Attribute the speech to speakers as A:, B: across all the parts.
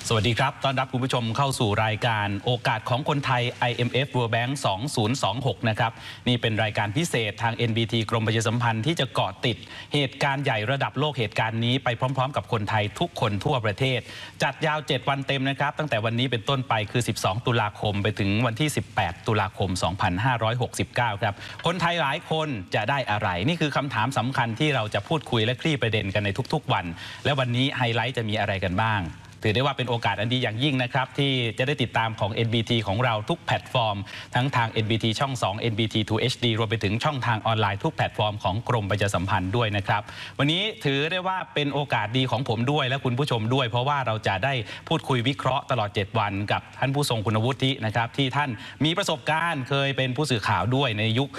A: สวัสดีครับต้อนรับคุณผู้ชมเข้าสู่รายการโอกาสของคนไทย IMF World Bank 2026 นะครับนี่เป็นรายการพิเศษทาง NBT กรมประชาสัมพันธ์ที่จะเกาะติดเหตุการณ์ใหญ่ระดับโลกเหตุการณ์นี้ไปพร้อมๆกับคนไทยทุกคนทั่วประเทศจัดยาว7วันเต็มนะครับตั้งแต่วันนี้เป็นต้นไปคือ12ตุลาคมไปถึงวันที่18ตุลาคม2569ครับคนไทยหลายคนจะได้อะไรนี่คือคำถามสำคัญที่เราจะพูดคุยและคลี่ประเด็นกันในทุกๆวันและวันนี้ไฮไลท์จะมีอะไรกันบ้างถือได้ว่าเป็นโอกาสอันดีอย่างยิ่งนะครับที่จะได้ติดตามของ NBT ของเราทุกแพลตฟอร์มทั้งทาง NBT ช่อง 2 NBT 2 HD รวมไปถึงช่องทางออนไลน์ทุกแพลตฟอร์มของกรมประชาสัมพันธ์ด้วยนะครับวันนี้ถือได้ว่าเป็นโอกาสดีของผมด้วยและคุณผู้ชมด้วยเพราะว่าเราจะได้พูดคุยวิเคราะห์ตลอด7วันกับท่านผู้ทรงคุณวุฒินะครับที่ท่านมีประสบการณ์เคยเป็นผู้สื่อข่าวด้วยในยุค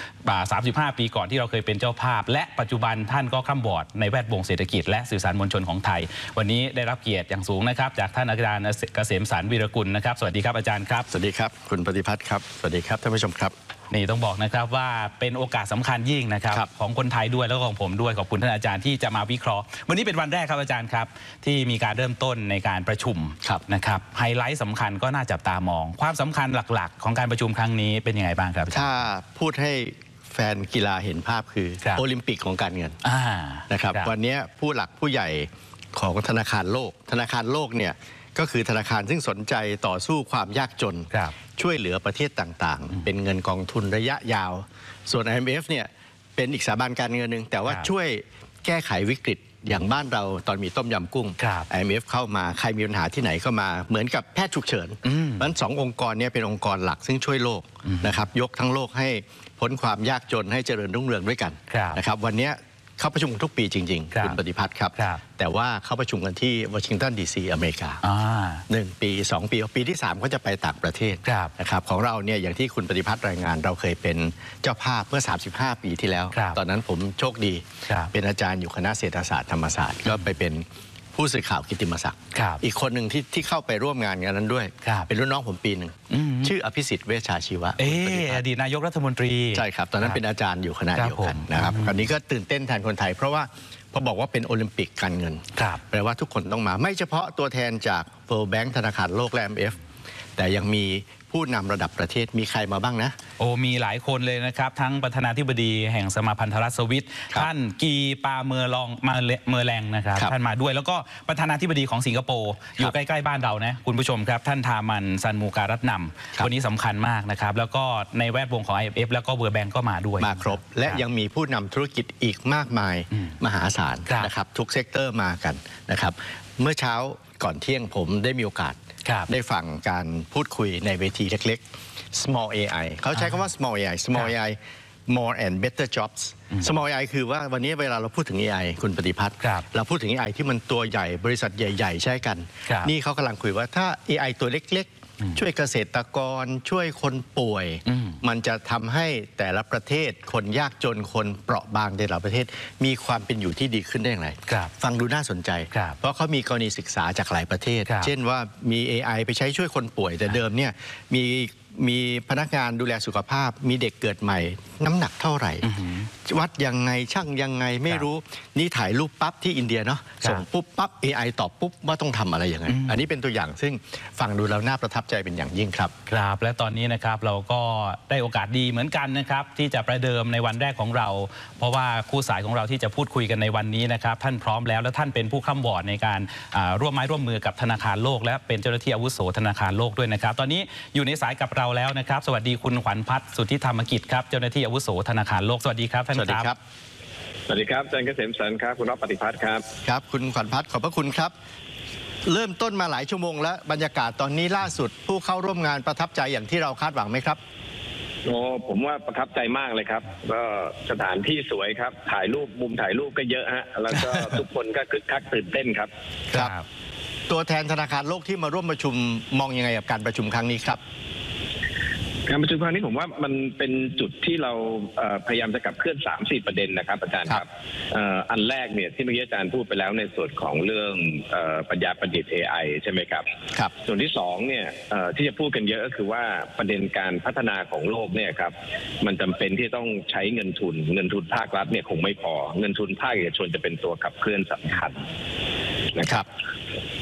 A: 35 ปีก่อนที่เราเคยเป็นเจ้าภาพและปัจจุบันท่านก็คร่ำวอร์ดในแวดวงเศรษฐกิจและสื่อสารมวลชนของไทยวันนี้ได้รับเกียรติอย่างสูงนะครับจากท่านอาจารย์เกษมสารวีรกุลนะครับสวัสดีครับอาจารย์ครับ
B: สวัสดีครับคุณปฏิพัฒน์ครับสวัสดีครับท่านผู้ชมครับ
A: นี่ต้องบอกนะครับว่าเป็นโอกาสสำคัญยิ่งนะครับของคนไทยด้วยแล้วก็ของผมด้วยขอบคุณท่านอาจารย์ที่จะมาวิเคราะห์วันนี้เป็นวันแรกครับอาจารย์ครับที่มีการเริ่มต้นในการประชุมนะครับไฮไลท์สำคัญก็น่าจับตามองความสำคัญหลักๆของการประชุมครั้งนี้เป็นยังไงบ้างครับ
B: ถ้าพูดให้แฟนกีฬาเห็นภาพคือโอลิมปิกของการเงินนะครับวันนี้ผู้หลักผู้ใหญ่ของธนาคารโลกเนี่ยก็คือธนาคารซึ่งสนใจต่อสู้ความยากจนช่วยเหลือประเทศต่างๆเป็นเงินกองทุนระยะยาวส่วน IMF เนี่ยเป็นอีกสถาบันการเงินหนึ่งแต่ว่าช่วยแก้ไขวิกฤตอย่างบ้านเราตอนมีต้มยำกุ้ง IMF เข้ามาใครมีปัญหาที่ไหนเข้ามาเหมือนกับแพทย์ฉุกเฉินนั้น2 องค์กรนี้เป็นองค์กรหลักซึ่งช่วยโลกนะครับยกทั้งโลกให้พ้นความยากจนให้เจริญรุ่งเรืองด้วยกันนะครับวันนี้เข้าประชุมทุกปีจริงๆคุณปฏิพัฒน์ครับแต่ว่าเข้าประชุมกันที่วอชิงตันดีซีอเมริกา1 ปี 2 ปีปีที่3ก็จะไปต่างประเทศนะครับของเราเนี่ยอย่างที่คุณปฏิพัฒน์รายงานเราเคยเป็นเจ้าภาพเมื่อ35 ปีที่แล้วตอนนั้นผมโชคดีเป็นอาจารย์อยู่คณะเศรษฐศาสตร์ธรรมศาสตร์ก็ไปเป็นผู้สื่อข่าวกิตติมศักดิ์อีกคนหนึ่งที่เข้าไปร่วมงานนั้นด้วยเป็นรุ่นน้องผมปีหนึ่งชื่ออภิสิทธิ์เวชชาชีวะ
A: อดีตนายกรัฐมนตรี
B: ใช่ครับตอนนั้นเป็นอาจารย์อยู่คณะเดียวกันนะครับคราวนี้ก็ตื่นเต้นแทนคนไทยเพราะว่าพอบอกว่าเป็นโอลิมปิกการเงินแปลว่าทุกคนต้องมาไม่เฉพาะตัวแทนจาก World Bank ธนาคารโลกและ IMF แต่ยังมีผู้นำระดับประเทศมีใครมาบ้างนะ
A: มีหลายคนเลยนะครับทั้งประธานาธิบดีแห่งสมาพันธรัฐสวิตท่านกีปาเมอร์แรงนะครับท่านมาด้วยแล้วก็ประธานาธิบดีของสิงคโปร์อยู่ใกล้ๆบ้านเรานะคุณผู้ชมครับท่านทามันซันมูการัตนำวันนี้สำคัญมากนะครับแล้วก็ในแวดวงของ IMF แล้วก็ World Bank ก็มาด้วย
B: มาครบและยังมีผู้นำธุรกิจอีกมากมายมหาศาลนะครับทุกเซกเตอร์มากันนะครับเมื่อเช้าก่อนเที่ยงผมได้มีโอกาสได้ฟังการพูดคุยในเวทีเล็กๆ small AI เขาใช้คำว่า small AI more and better jobs small AI คือว่าวันนี้เวลาเราพูดถึง AI คุณปฏิพัฒน์เราพูดถึง AI ที่มันตัวใหญ่บริษัทใหญ่ๆใช้กันนี่เขากำลังคุยว่าถ้า AI ตัวเล็กๆช่วยเกษตรกรช่วยคนป่วยมันจะทำให้แต่ละประเทศคนยากจนคนเปราะบางในแต่ละประเทศมีความเป็นอยู่ที่ดีขึ้นได้อย่างไรฟังดูน่าสนใจเพราะเขามีกรณีศึกษาจากหลายประเทศเช่นว่ามี AI ไปใช้ช่วยคนป่วยแต่เดิมเนี่ยมีพนักงานดูแลสุขภาพมีเด็กเกิดใหม่น้ำหนักเท่าไหร่วัดยังไงช่างยังไงไม่รู้นี่ถ่ายรูปปั๊บที่อินเดียเนาะส่งปุ๊บปั๊บ AI ตอบปุ๊บว่าต้องทำอะไรยังไงอันนี้เป็นตัวอย่างซึ่งฟังดูแล้วน่าประทับใจเป็นอย่างยิ่งครับ
A: ครับและตอนนี้นะครับเราก็ได้โอกาสดีเหมือนกันนะครับที่จะประเดิมในวันแรกของเราเพราะว่าคู่สายของเราที่จะพูดคุยกันในวันนี้นะครับท่านพร้อมแล้วและท่านเป็นผู้ค้ำวอร์ดในการร่วมไม้ร่วมมือกับธนาคารโลกและเป็นเจ้าหน้าที่อาวุโสธนาคารโลกด้วยนะครับตอนนี้อยู่ในสายกับเราแล้วนะครับสวัสดีคุณขวัญพัฒน์สุทธิธรรมกิจครับเจ้าหน้าที่อาวุโสธนาคารโลกสวัสดีครับท่านครับ
C: สวัสดีครับอาจารย์เกษมสรรครับคุณรอบปฏิพัฒน์ครับ
B: ครับคุณขวัญพัฒน์ขอบพระคุณครับเริ่มต้นมาหลายชั่วโมงแล้วบรรยากาศตอนนี้ล่าสุดผู้เข้าร่วมงานประทับใจอย่างที่เราคาดหวังไหมครับ
C: ผมว่าประทับใจมากเลยครับก็สถานที่สวยครับถ่ายรูปมุมถ่ายรูปก็เยอะฮะแล้วก็ทุกคนก็คึกคักตื่นเต้นครับ
B: ครับตัวแทนธนาคารโลกที่มาร่วมประชุมมองยังไงกับการประชุมครั้งนี้ครับ
C: การประชุมครั้งนี้ผมว่ามันเป็นจุดที่เราพยายามจะขับเคลื่อน 3-4 ประเด็นนะครับอาจารย์ครับอันแรกเนี่ยที่เมื่อกี้อาจารย์พูดไปแล้วในส่วนของเรื่องปัญญาประดิษฐ์ AI ใช่ไหมครับส่วนที่2เนี่ยที่จะพูดกันเยอะก็คือว่าประเด็นการพัฒนาของโลกเนี่ยครับมันจำเป็นที่ต้องใช้เงินทุนภาครัฐเนี่ยคงไม่พอเงินทุนภาคเอกชนจะเป็นตัวขับเคลื่อนสำคัญนะครับ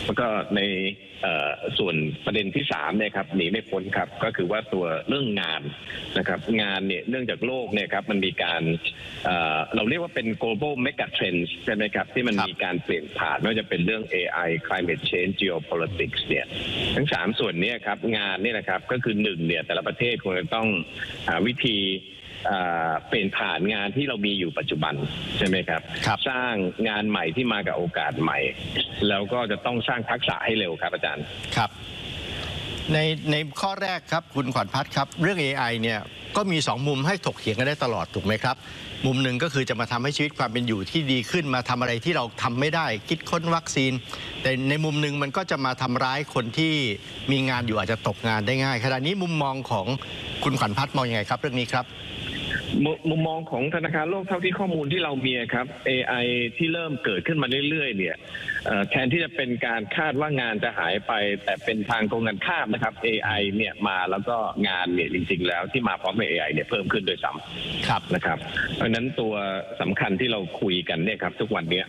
C: แล้วก็ในส่วนประเด็นที่3เนี่ยครับหนีไม่พ้นครับก็คือว่าตัวเรื่องงานนะครับงานเนี่ยเนื่องจากโลกเนี่ยครับมันมีการเราเรียกว่าเป็น global mega trends ใช่ไหมครับที่มันมีการเปลี่ยนผ่านไม่ว่าจะเป็นเรื่อง AI climate change geopolitics เนี่ยทั้ง3ส่วนนี้ครับงานนี่นะครับก็คือ1เนี่ยแต่ละประเทศควรจะต้องหาวิธีเปลี่ยนผ่านงานที่เรามีอยู่ปัจจุบันใช่ไหมครับสร้างงานใหม่ที่มากับโอกาสใหม่แล้วก็จะต้องสร้างทักษะให้เร็วครับอาจารย์
B: ครับในข้อแรกครับคุณขวัญพัฒน์ครับเรื่อง AI เนี่ยก็มี2มุมให้ถกเถียงกันได้ตลอดถูกไหมครับมุมหนึ่งก็คือจะมาทำให้ชีวิตความเป็นอยู่ที่ดีขึ้นมาทำอะไรที่เราทำไม่ได้คิดค้นวัคซีนแต่ในมุมหนึ่งมันก็จะมาทำร้ายคนที่มีงานอยู่อาจจะตกงานได้ง่ายขณะนี้มุมมองของคุณขวัญพัฒน์มองยังไงครับเรื่องนี้ครับ
C: มุมมองของธนาคารโลกเท่าที่ข้อมูลที่เรามีครับ AI ที่เริ่มเกิดขึ้นมาเรื่อยๆเนี่ยแทนที่จะเป็นการคาดว่างานจะหายไปแต่เป็นทางตรงกันข้ามนะครับ AI เนี่ยมาแล้วก็งานเนี่ยจริงๆแล้วที่มาพร้อมกับ AI เนี่ยเพิ่มขึ้นโดยซ้ำนะครับเพราะฉะนั้นตัวสำคัญที่เราคุยกันเนี่ยครับทุกวันนี้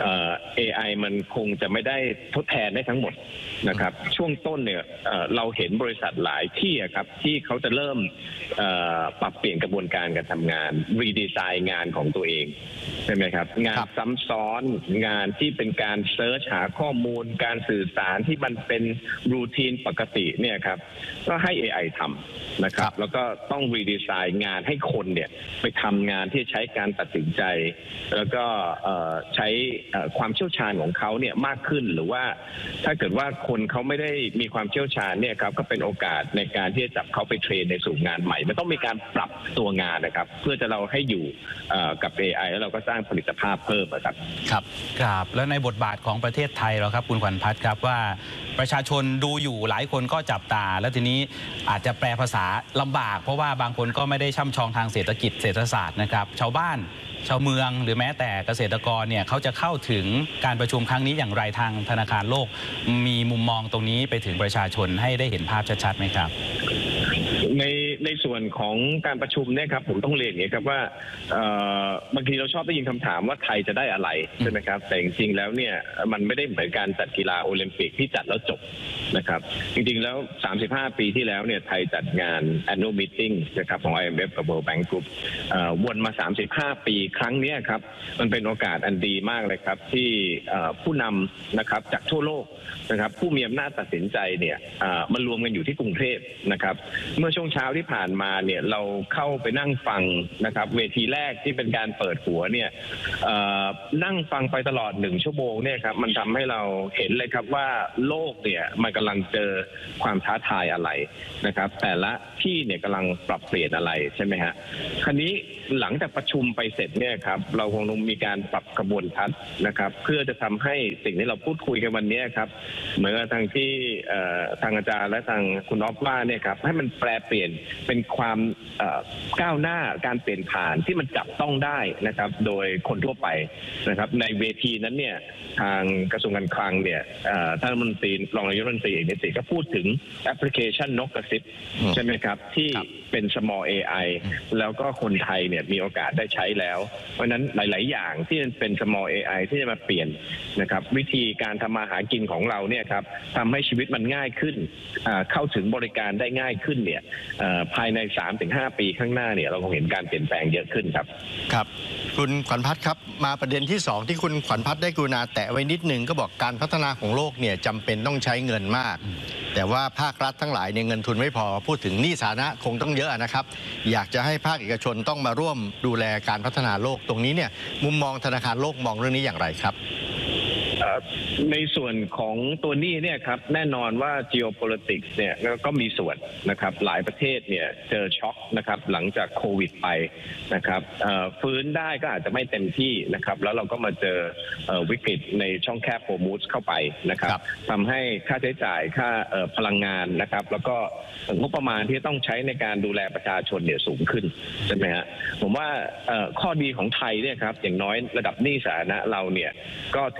C: AI มันคงจะไม่ได้ทดแทนได้ทั้งหมดนะครับช่วงต้นเนี่ยเราเห็นบริษัทหลายที่ครับที่เขาจะเริ่มปรับเปลี่ยนกระบวนการการทำงานรีดีไซน์งานของตัวเองใช่ไหมครับงานซ้ำซ้อนงานที่เป็นการเซิร์ชหาข้อมูลการสื่อสารที่มันเป็นรูทีนปกติเนี่ยครับก็ให้ AI ทำนะครับแล้วก็ต้องรีดีไซน์งานให้คนเนี่ยไปทำงานที่ใช้การตัดสินใจแล้วก็ใช้ความเชี่ยวชาญของเขาเนี่ยมากขึ้นหรือว่าถ้าเกิดว่าคนเขาไม่ได้มีความเชี่ยวชาญเนี่ยครับก็เป็นโอกาสในการที่จะจับเขาไปเทรนในสู่งานใหม่มันต้องมีการปรับตัวงานนะครับเพื่อจะเราให้อยู่กับ AI แล้วเราก็สร้างผลิตภาพเพิ่มครับ
A: ครับแล้วในบทบาทของประเทศไทยเราครับคุณขวัญพัฒน์ครับว่าประชาชนดูอยู่หลายคนก็จับตาแล้วทีนี้อาจจะแปลภาษาลำบากเพราะว่าบางคนก็ไม่ได้ช่ำชองทางเศรษฐกิจเศรษฐศาสตร์นะครับชาวบ้านชาวเมืองหรือแม้แต่เกษตรกรเนี่ยเขาจะเข้าถึงการประชุมครั้งนี้อย่างไรทางธนาคารโลกมีมุมมองตรงนี้ไปถึงประชาชนให้ได้เห็นภาพชัดๆไหมครับ
C: ในส่วนของการประชุมเนี่ยครับผมต้องเรียนอย่างนี้ครับว่าบางทีเราชอบได้ยินคำถามว่าไทยจะได้อะไรใช่ไหมครับแต่จริงๆแล้วเนี่ยมันไม่ได้เหมือนการจัดกีฬาโอลิมปิกที่จัดแล้วจบนะครับจริงๆแล้ว35 ปีที่แล้วเนี่ยไทยจัดงาน annual meeting นะครับของ IMF กับ World Bank Group วนมา35 ปีครั้งนี้ครับมันเป็นโอกาสอันดีมากเลยครับที่ผู้นำนะครับจากทั่วโลกนะครับผู้มีอำนาจตัดสินใจเนี่ยมารวมกันอยู่ที่กรุงเทพนะครับเมื่อช่วงเช้าที่ผ่านมาเนี่ยเราเข้าไปนั่งฟังนะครับเวทีแรกที่เป็นการเปิดหัวเนี่ยนั่งฟังไปตลอด1 ชั่วโมงเนี่ยครับมันทำให้เราเห็นเลยครับว่าโลกเนี่ยมันกำลังเจอความท้าทายอะไรนะครับแต่ละที่เนี่ยกำลังปรับเปลี่ยนอะไรใช่ไหมฮะคราวนี้หลังจากประชุมไปเสร็จเนี่ยครับเราคงต้องมีการปรับกระบวนทัศน์นะครับเพื่อจะทำให้สิ่งที่เราพูดคุยกันวันนี้ครับเหมือนกับทางที่ทางอาจารย์และทางคุณอ๊อฟว่าเนี่ยครับให้มันแปลเปลี่ยนเป็นความก้าวหน้าการเปลี่ยนผ่านที่มันจับต้องได้นะครับโดยคนทั่วไปนะครับในเวทีนั้นเนี่ยทางกระทรวงการคลังเนี่ยท่านรัฐมนตรีรองนายกรัฐมนตรีเอกนิติก็พูดถึงแอปพลิเคชันนกกระซิบใช่ไหมครับที่เป็น small AI แล้วก็คนไทยเนี่ยมีโอกาสได้ใช้แล้วเพราะฉะนั้นหลายๆอย่างที่เป็น small AI ที่จะมาเปลี่ยนนะครับวิธีการทำมาหากินของเราเนี่ยครับทำให้ชีวิตมันง่ายขึ้นเข้าถึงบริการได้ง่ายขึ้นเนี่ยภายใน 3-5 ปีข้างหน้าเนี่ยเราคงเห็นการเปลี่ยนแปลงเยอะขึ้นครับ
B: ครับคุณขวัญพัฒน์ครับมาประเด็นที่2ที่คุณขวัญพัฒน์ได้กรุณาแตะไว้นิดนึงก็บอกการพัฒนาของโลกเนี่ยจำเป็นต้องใช้เงินมากแต่ว่าภาครัฐทั้งหลายเนี่ยเงินทุนไม่พอพูดถึงหนี้สาธารณะคงต้องเยอะนะครับอยากจะให้ภาคเอกชนต้องมาร่วมดูแลการพัฒนาโลกตรงนี้เนี่ยมุมมองธนาคารโลกมองเรื่องนี้อย่างไรครับ
C: ในส่วนของตัวหนี้เนี่ยครับแน่นอนว่า geopolitics เนี่ยก็มีส่วนนะครับหลายประเทศเนี่ยเจอช็อคนะครับหลังจากโควิดไปนะครับฟื้นได้ก็อาจจะไม่เต็มที่นะครับแล้วเราก็มาเจอวิกฤตในช่องแคบโฮอร์มุซเข้าไปนะครับทำให้ค่าใช้จ่ายค่าพลังงานนะครับแล้วก็งบประมาณที่ต้องใช้ในการดูแลประชาชนเนี่ยสูงขึ้นใช่ไหมฮะผมว่าข้อดีของไทยเนี่ยครับอย่างน้อยระดับหนี้สาธารณะเราเนี่ยก็ถือว่า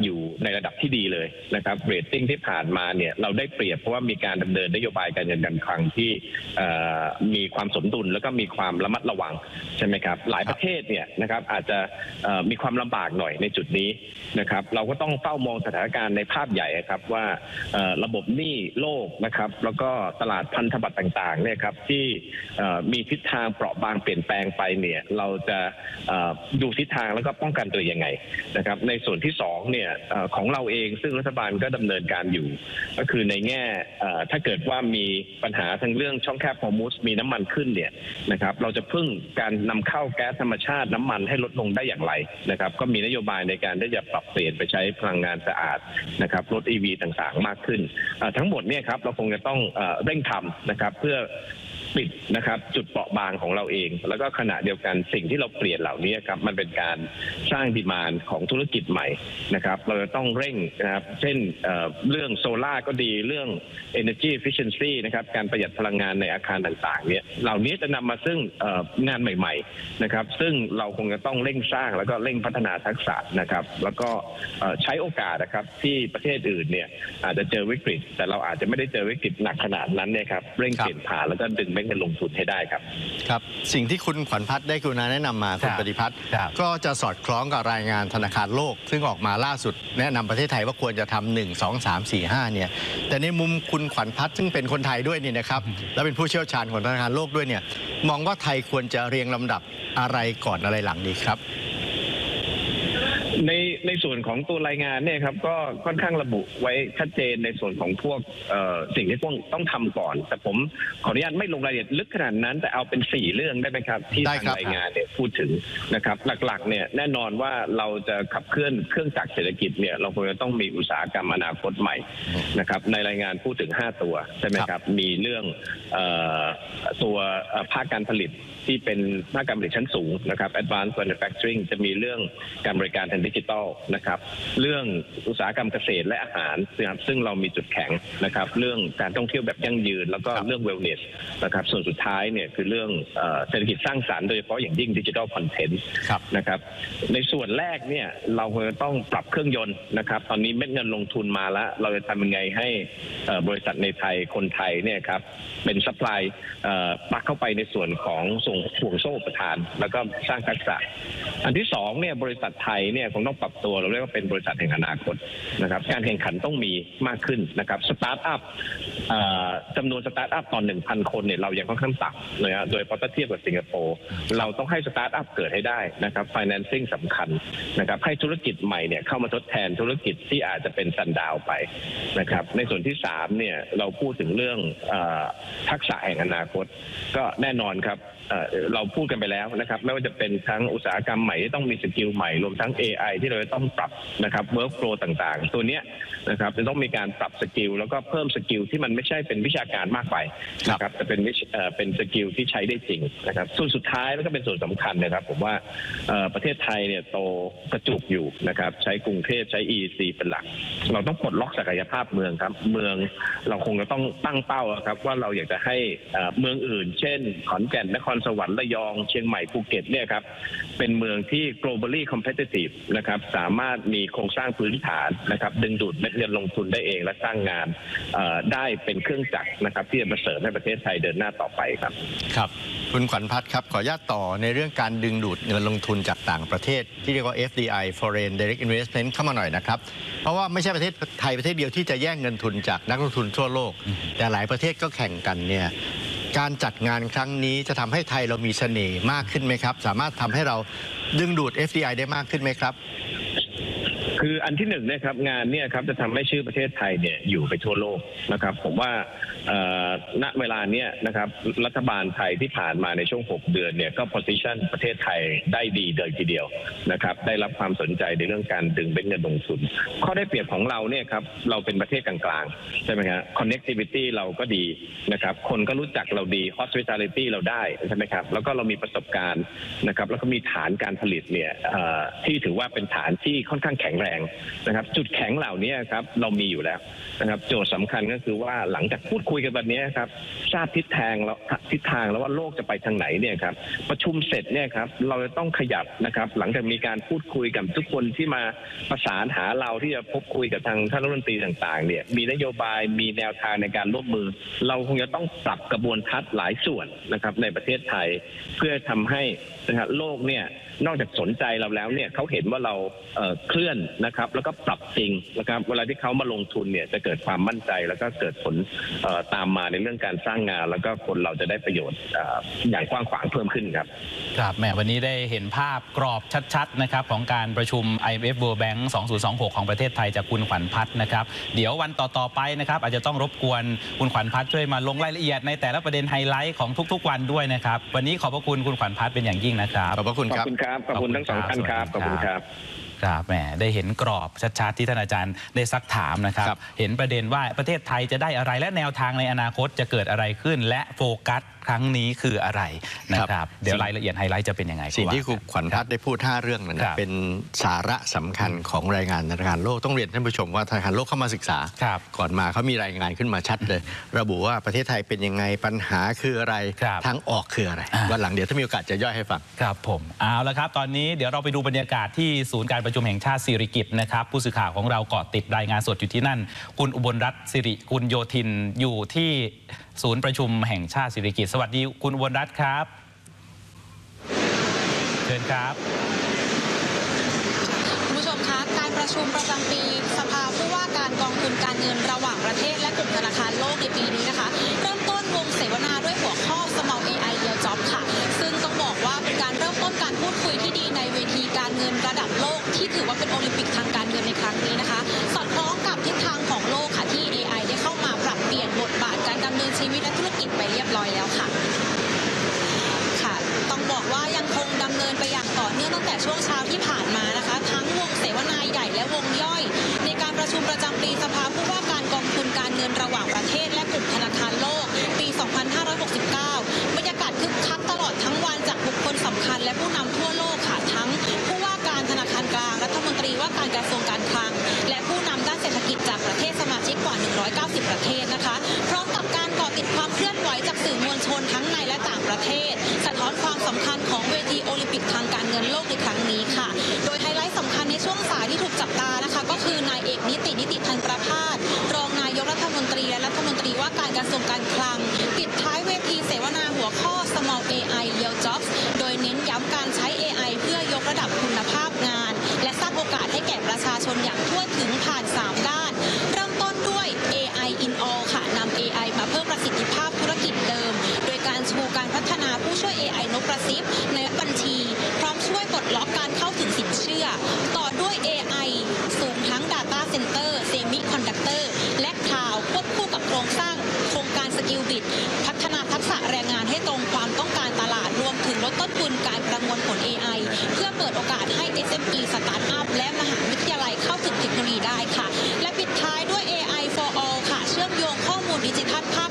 C: อยู่ในระดับที่ดีเลยนะครับเรตติ้งที่ผ่านมาเนี่ยเราได้เปรียบเพราะว่ามีการดำเนินนโยบายการเงินการคลังที่มีความสมดุลแล้วก็มีความระมัดระวังใช่ไหมครับหลายประเทศเนี่ยนะครับอาจจะมีความลำบากหน่อยในจุดนี้นะครับเราก็ต้องเฝ้ามองสถานการณ์ในภาพใหญ่ครับว่าระบบหนี้โลกนะครับแล้วก็ตลาดพันธบัตรต่างๆเนี่ยครับที่มีทิศทางเปราะบางเปลี่ยนแปลงไปเนี่ยเราจะดูทิศทางแล้วก็ป้องกันตัวยังไงนะครับในส่วนที่2เนี่ยของเราเองซึ่งรัฐบาลก็ดำเนินการอยู่ก็คือในแง่ถ้าเกิดว่ามีปัญหาทางเรื่องช่องแคบฮอร์มุสมีน้ำมันขึ้นเนี่ยนะครับเราจะพึ่งการนำเข้าแก๊สธรรมชาติน้ำมันให้ลดลงได้อย่างไรนะครับก็มีนโยบายในการที่จะปรับเปลี่ยนไปใช้พลังงานสะอาดนะครับรถ EV ต่างๆมากขึ้นทั้งหมดเนี่ยครับเราคงจะต้องเร่งทำนะครับเพื่อปิดนะครับจุดเปราะบางของเราเองแล้วก็ขณะเดียวกันสิ่งที่เราเปลี่ยนเหล่านี้ครับมันเป็นการสร้างดีมานด์ของธุรกิจใหม่นะครับเราจะต้องเร่งนะครับเช่นเรื่องโซล่าก็ดีเรื่อง energy efficiency นะครับการประหยัดพลังงานในอาคารต่างๆเนี่ยเหล่านี้จะนำมาซึ่งงานใหม่ๆนะครับซึ่งเราคงจะต้องเร่งสร้างแล้วก็เร่งพัฒนาทักษะนะครับแล้วก็ใช้โอกาสนะครับที่ประเทศอื่นเนี่ยอาจจะเจอวิกฤตแต่เราอาจจะไม่ได้เจอวิกฤตหนักขนาดนั้นเนี่ยครับเร่งเปลี่ยนผ่านแล้วก็ดึงเงินลงทุนให้ได้ครับ
B: ครับสิ่งที่คุณขวัญพัฒน์ได้กรุณาแนะนำมาคุณปฏิพัฒน์ก็จะสอดคล้องกับรายงานธนาคารโลกซึ่งออกมาล่าสุดแนะนำประเทศไทยว่าควรจะทำ1 2 3 4 5เนี่ยแต่ในมุมคุณขวัญพัฒน์ซึ่งเป็นคนไทยด้วยนี่นะครับและเป็นผู้เชี่ยวชาญของธนาคารโลกด้วยเนี่ยมองว่าไทยควรจะเรียงลำดับอะไรก่อนอะไรหลังดีครับ
C: ในส่วนของตัวรายงานเนี่ยครับก็ค่อนข้างระบุไว้ชัดเจนในส่วนของพวกสิ่งที่พวกต้องทำก่อนแต่ผมขออนุญาตไม่ลงรายละเอียดลึกขนาดนั้นแต่เอาเป็น4เรื่องได้ไหมครับที่ทางรายงานเนี่ยพูดถึงนะครับหลักๆเนี่ยแน่นอนว่าเราจะขับเคลื่อนเครื่องจักรเศรษฐกิจเนี่ยเราควรจะต้องมีอุตสาหกรรมอนาคตใหม่นะครับในรายงานพูดถึง5ตัวใช่ไหมครับมีเรื่องตัวภาคการผลิตที่เป็นภาคการผลิตชั้นสูงนะครับ advanced manufacturing จะมีเรื่องการบริการทางดิจิทัลนะครับเรื่องอุตสาหกรรมเกษตรและอาหารนะครับซึ่งเรามีจุดแข็งนะครับเรื่องการท่องเที่ยวแบบยั่งยืนแล้วก็เรื่อง wellness นะครับส่วนสุดท้ายเนี่ยคือเรื่องเศรษฐกิจสร้างสรรค์โดยเฉพาะอย่างยิ่งดิจิทัลคอนเทนต์นะครับในส่วนแรกเนี่ยเราควรจะต้องปรับเครื่องยนต์นะครับตอนนี้เม็ดเงินลงทุนมาแล้วเราจะทำยังไงให้บริษัทในไทยคนไทยเนี่ยครับเป็นซัพพลายปักเข้าไปในส่วนของห่วงโซ่อุปทานแล้วก็สร้างทักษะอันที่2เนี่ยบริษัทไทยเนี่ยคงต้องปรับตัวเราเรียกว่าเป็นบริษัทแห่งอนาคตนะครับการแข่งขันต้องมีมากขึ้นนะครับสตาร์ทอัพจำนวนสตาร์ทอัพต่อ 1,000 คนเนี่ยเรายังค่อนข้างต่ำเลยโดยพอเทียบกับสิงคโปร์เราต้องให้สตาร์ทอัพเกิดให้ได้นะครับ financing สำคัญนะครับให้ธุรกิจใหม่เนี่ยเข้ามาทดแทนธุรกิจที่อาจจะเป็นซันดาวไปนะครับในส่วนที่3เนี่ยเราพูดถึงเรื่องทักษะแห่งอนาคตก็แน่นอนครับเราพูดกันไปแล้วนะครับไม่ว่าจะเป็นทั้งอุตสาหกรรมใหม่ที่ต้องมีสกิลใหม่รวมทั้ง AI ที่เราจะต้องปรับนะครับ workflow ต่างๆตัวเนี้ยนะครับจะต้องมีการปรับสกิลแล้วก็เพิ่มสกิลที่มันไม่ใช่เป็นวิชาการมากไปนะครับแต่เป็นสกิลที่ใช้ได้จริงนะครับส่วนสุดท้ายแล้วก็เป็นส่วนสำคัญนะครับผมว่าประเทศไทยเนี่ยโตกระจุกอยู่นะครับใช้กรุงเทพใช้ EEC เป็นหลักเราต้องปลดล็อกศักยภาพเมืองครับเมืองเราคงจะต้องตั้งเป้าครับว่าเราอยากจะให้เมืองอื่นเช่นขอนแก่นนครสวรรค์ระยองเชียงใหม่ภูเก็ตเนี่ยครับเป็นเมืองที่ globally competitive นะครับสามารถมีโครงสร้างพื้นฐานนะครับดึงดูดเม็ดเงินลงทุนได้เองและสร้างงานได้เป็นเครื่องจักรนะครับที่จะมาเสริมให้ประเทศไทยเดินหน้าต่อไปครับ
B: ครับคุณขวัญพัฒน์ครับขออนุญาตต่อในเรื่องการดึงดูดเงินลงทุนจากต่างประเทศที่เรียกว่า FDI Foreign Direct Investment เข้ามาหน่อยนะครับเพราะว่าไม่ใช่ประเทศไทยประเทศเดียวที่จะแย่งเงินทุนจากนักลงทุนทั่วโลกแต่หลายประเทศก็แข่งกันเนี่ยการจัดงานครั้งนี้จะทำให้ไทยเรามีเสน่ห์มากขึ้นไหมครับสามารถทำให้เราดึงดูด FDI ได้มากขึ้นไหมครับ
C: คืออันที่1นะครับงานเนี่ยครับจะทำให้ชื่อประเทศไทยเนี่ยอยู่ไปทั่วโลกนะครับผมว่าณเวลาเนี้ยนะครับรัฐบาลไทยที่ผ่านมาในช่วง6เดือนเนี่ยก็ position ประเทศไทยได้ดีเลยทีเดียวนะครับได้รับความสนใจในเรื่องการดึงเงินลงทุนข้อได้เปรียบของเราเนี่ยครับเราเป็นประเทศกลางๆใช่ไหมครับ connectivity เราก็ดีนะครับคนก็รู้จักเราดี hospitality เราได้ใช่ไหมครับแล้วก็เรามีประสบการณ์นะครับแล้วก็มีฐานการผลิตเนี่ยที่ถือว่าเป็นฐานที่ค่อนข้างแข็งแรงรงนะครับจุดแข็งเหล่านี้ครับเรามีอยู่แล้วนะครับโจทย์สำคัญก็คือว่าหลังจากพูดคุยกันแบบนี้ครับทราบทิศทางแล้วว่าโลกจะไปทางไหนเนี่ยครับประชุมเสร็จเนี่ยครับเราจะต้องขยับนะครับหลังจากมีการพูดคุยกับทุกคนที่มาประสานหาเราที่จะพบคุยกับทางท่านรัฐมนตรีต่างๆเนี่ยมีนโยบายมีแนวทางในการร่วมมือเราคงจะต้องปรับกระบวนทัศน์หลายส่วนนะครับในประเทศไทยเพื่อทำให้นะครับโลกเนี่ยนอกจากสนใจเราแล้วเนี่ยเขาเห็นว่าเราเคลื่อนนะครับแล้วก็ปรับจริงนะครับเวลาที่เขามาลงทุนเนี่ยจะเกิดความมั่นใจแล้วก็เกิดผลตามมาในเรื่องการสร้างงานแล้วก็คนเราจะได้ประโยชน์อย่างกว้างขวางเพิ่มขึ้นครับ
A: ครับแหมวันนี้ได้เห็นภาพกรอบชัดๆนะครับของการประชุม IMF World Bank 2026 ของประเทศไทยจากคุณขวัญพัฒน์นะครับเดี๋ยววันต่อๆไปนะครับอาจจะต้องรบกวนคุณขวัญพัฒน์ช่วยมาลงรายละเอียดในแต่ละประเด็นไฮไลท์ของทุกๆวันด้วยนะครับวันนี้ขอบพระคุณคุณขวัญพัฒน์เป็นอย่างยิ่งนะครับ
B: ขอบพระคุณครับ
C: ขอบคุณทั้งสองท่านครับขอบคุณครับ
A: ครับแหมได้เห็นกรอบชัดๆที่ท่านอาจารย์ได้ซักถามนะครับเห็นประเด็นว่าประเทศไทยจะได้อะไรและแนวทางในอนาคตจะเกิดอะไรขึ้นและโฟกัสครั้งนี้คืออะไรนะครับเดี๋ยวรายละเอียดไฮไลท์จะเป็นยังไง
B: สิ่งที่คุณขวัญพัฒน์ได้พูด5เรื่องนั้นเป็นสาระสำคัญของรายงานธนาคารโลกต้องเรียนท่านผู้ชมว่าธนาคารโลกเข้ามาศึกษาก่อนมาเขามีรายงานขึ้นมาชัดเลยระบุว่าประเทศไทยเป็นยังไงปัญหาคืออะไรทางออกคืออะไรวันหลังเดี๋ยวถ้ามีโอกาสจะย่อยให้ฟัง
A: ครับผมเอาละครับตอนนี้เดี๋ยวเราไปดูบรรยากาศที่ศูนย์การประชุมแห่งชาติสิริกิติ์นะครับผู้สื่อข่าวของเราเกาะติดรายงานสดอยู่ที่นั่นคุณอุบลรัตน์สิริกุลโยธินอยู่ที่ศูนย์ประชุมแห่งชาติสิริกิติ์สวัสดีคุณอุบลรัตน์ครับเชิญครับ
D: คุณผู้ชมคะการประชุมประจำปีสภาผู้ว่าการกองทุนการเงินระหว่างประเทศและกลุ่มธนาคารโลกในปีนี้นะคะเริ่มต้นวงเสวนาด้วยหัวข้อ Small AI Real Job ค่ะซึ่งต้องบอกว่าเป็นการเริ่มต้นการพูดคุยที่ดีในเวทีการเงินระดับโลกที่ถือว่าเป็นโอลิมปิกทางการเงินในครั้งนี้นะคะสอดคล้องกับทิศทางของโลกค่ะที่ AI ได้เข้ามาปรับเปลี่ยนบทบาทการดำเนินชีวิตและธุรกิจไปเรียบร้อยแล้วค่ะต้องบอกว่ายังคงดำเนินไปอย่างต่อเนื่องตั้งแต่ช่วงเช้าที่ผ่านมานะคะทั้งวงเสวนาใหญ่และวงย่อยในการประชุมประจำปีสภาผู้ว่าการกองทุนการเงินระหว่างประเทศและกลุ่มธนาคารโลกปี 2569 บรรยากาศคึกคักตลอดทั้งวันจากบุคคลสำคัญและผู้นำทั่วโลกค่ะทั้งผู้ว่าการธนาคารกลางรัฐมนตรีว่าการกระทรวงการคลังและผู้นำด้านเศรษฐกิจจากประเทศสมาชิกกว่า 190 ประเทศนะคะพร้อมกับการเกาะติดความเคลื่อนไหวจากสื่อมวลชนทั้งในและต่างประเทศสะท้อนความสำคัญของเวทีโอลิมปิกทางการเงินโลกในครั้งนี้ค่ะโดยไฮไลท์สำคัญในช่วงสายที่ถูกจับตานะคะก็คือนายเอกนิติพันธ์ประภาสรองนายกรัฐมนตรีและรัฐมนตรีว่าการกระทรวงการคลังปิดท้ายเวทีเสวนาหัวข้อ Small AI Real Jobs โดยเน้นย้ำการใช้ AI เพื่อยกระดับคุณภาพงานและสร้างโอกาสให้แก่ประชาชนอย่างทั่วถึงผ่าน3ด้านเริ่มต้นด้วย AI in all ค่ะนำ AI มาเพิ่มประสิทธิภาพธุรกิจเดิมโดยการชูการพัฒนาผู้ช่วย AI นกกระซิบในบัญชีพร้อมช่วยปลดล็อกการเข้าถึงสินเชื่อต่อด้วย AI สูงทั้ง Data Center Semiconductor และ Cloud ควบคู่กับโครงสร้างโครงการ Skill Bit พัฒนาทักษะแรงงานให้ตรงความต้องการตลาดรวมถึงลดต้นทุนการประมวลผล AI เพื่อเปิดโอกาสให้ SME สตาร์ทอัพและมหาวิทยาลัยเข้าถึงเทคโนโลยีได้ค่ะและปิดท้ายด้วย AI for All ค่ะเชื่อมโยงข้อมูลดิจิทัลภาค